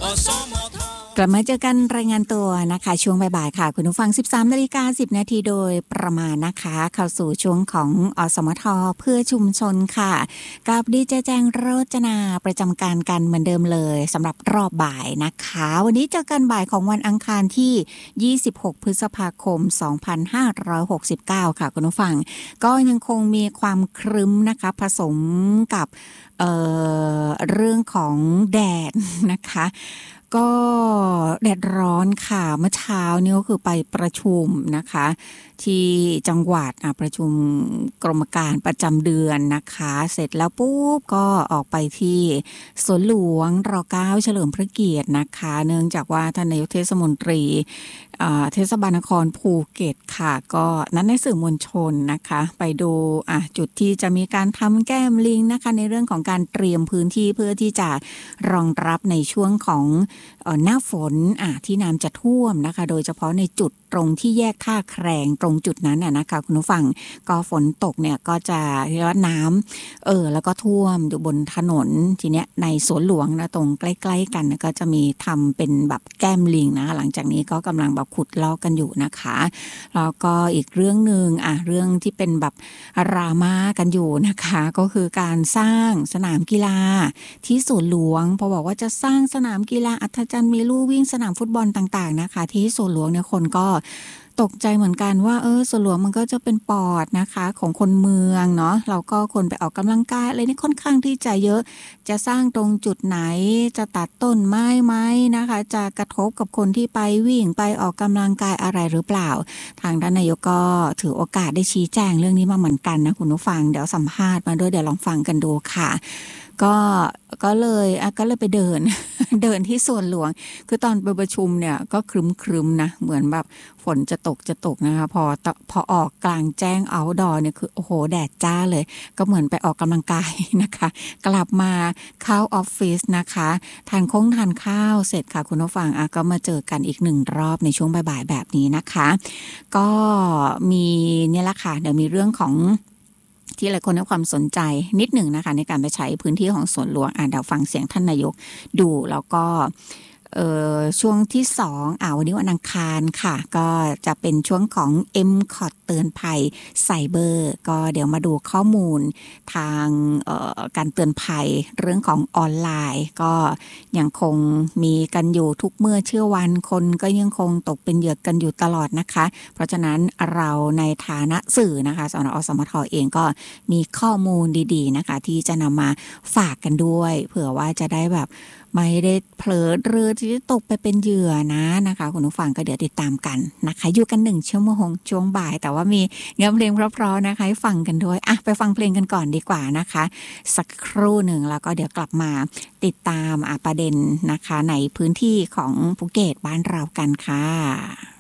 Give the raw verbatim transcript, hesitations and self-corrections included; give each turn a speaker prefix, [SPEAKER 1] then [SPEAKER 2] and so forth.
[SPEAKER 1] กลับมาเจอกันรายงานตัวนะคะช่วงบ่ายๆค่ะคุณผู้ฟัง สิบสามนาฬิกาสิบนาทีโดยประมาณนะคะเข้าสู่ช่วงของอสมทเพื่อชุมชนค่ะกับดีเจแจงโรจนาประจำการกันเหมือนเดิมเลยสำหรับรอบบ่ายนะคะวันนี้เจอกันบ่ายของวันอังคารที่ยี่สิบหกพฤษภาคมสองพันห้าร้อยหกสิบเก้าค่ะคุณผู้ฟังก็ยังคงมีความครึ้มนะคะผสมกับเอ่อเรื่องของแดดนะคะก็แดดร้อนค่ะเมื่อเช้านี่ก็คือไปประชุมนะคะที่จังหวัดประชุมกรมการประจำเดือนนะคะเสร็จแล้วปุ๊บก็ออกไปที่สวนหลวงร เก้า เฉลิมพระเกียรตินะคะเนื่องจากว่าท่านนายกเทศมนตรีเทศบาลนครภูเก็ตค่ะก็นั้นในสื่อมวลชนนะคะไปดูอ่ะจุดที่จะมีการทำแก้มลิงนะคะในเรื่องของการเตรียมพื้นที่เพื่อที่จะรองรับในช่วงของเอ่อหน้าฝนอ่ะที่น้ำจะท่วมนะคะโดยเฉพาะในจุดตรงที่แยกท่าแครงตรงจุดนั้นน่ะนะคะคุณผู้ฟังก็ฝนตกเนี่ยก็จะเรียกว่าน้ำเออแล้วก็ท่วมอยู่บนถนนทีเนี้ยในสวนหลวงนะตรงใกล้ๆกันก็จะมีทำเป็นแบบแก้มลิงนะหลังจากนี้ก็กำลังแบบขุดลอกกันอยู่นะคะแล้วก็อีกเรื่องนึงอ่ะเรื่องที่เป็นแบบดราม่ากันอยู่นะคะก็คือการสร้างสนามกีฬาที่สวนหลวงพอบอกว่าจะสร้างสนามกีฬาอัศจรรย์มีลู่วิ่งสนามฟุตบอลต่างๆนะคะที่สวนหลวงเนี่ยคนก็ตกใจเหมือนกันว่าเออสวนหลวงมันก็จะเป็นปอดนะคะของคนเมืองเนาะเราก็คนไปออกกำลังกายอะไรนี่ค่อนข้างที่จะเยอะจะสร้างตรงจุดไหนจะตัดต้นไม้ไหมนะคะจะกระทบกับคนที่ไปวิ่งไปออกกำลังกายอะไรหรือเปล่าทางด้านนายกก็ถือโอกาสได้ชี้แจงเรื่องนี้มาเหมือนกันนะคุณผู้ฟังเดี๋ยวสัมภาษณ์มาด้วยเดี๋ยวลองฟังกันดูค่ะก็ก็เลยอ่ะก็เลยไปเดิน เดินที่สวนหลวงคือตอนไปประชุมเนี่ยก็ครึมๆนะเหมือนแบบฝนจะตกจะตกนะคะพอพอออกกลางแจ้งเอาท์ดอร์เนี่ยคือโอ้โหแดดจ้าเลยก็เหมือนไปออกกำลังกายนะคะกลับมาเข้าออฟฟิศนะคะทานค้งทานข้าวเสร็จค่ะคุณผู้ฟังอ่ะก็มาเจอกันอีกหนึ่งรอบในช่วงบ่ายๆแบบนี้นะคะก็มีเนี่ยแหละค่ะเดี๋ยวมีเรื่องของที่หลายคนให้ความสนใจนิดหนึ่งนะคะในการไปใช้พื้นที่ของสวนหลวงอ่านเดี๋ยวฟังเสียงท่านนายกดูแล้วก็เอ่อช่วงที่สองอ่าวันนี้วันอังคารค่ะก็จะเป็นช่วงของ เอ็ม ซี โอ ที เตือนภัยไซเบอร์ก็เดี๋ยวมาดูข้อมูลทางเอ่อการเตือนภัยเรื่องของออนไลน์ก็ยังคงมีกันอยู่ทุกเมื่อเชื่อวันคนก็ยังคงตกเป็นเหยื่อกันอยู่ตลอดนะคะเพราะฉะนั้นเราในฐานะสื่อนะคะสนอสมทเองก็มีข้อมูลดีๆนะคะที่จะนำมาฝากกันด้วยเผื่อว่าจะได้แบบไม่ได้เผลอเรือที่จะตกไปเป็นเหยื่อนะนะคะคุณผู้ฟังก็เดี๋ยวติดตามกันนะคะอยู่กันหนึ่งชั่วโมงช่วงบ่ายแต่ว่ามีเนื้อเพลงเพราะๆนะคะให้ฟังกันด้วยอ่ะไปฟังเพลงกันก่อนดีกว่านะคะสักครู่หนึ่งแล้วก็เดี๋ยวกลับมาติดตามอ่ะประเด็นนะคะในพื้นที่ของภูเก็ตบ้านเรากันค่ะ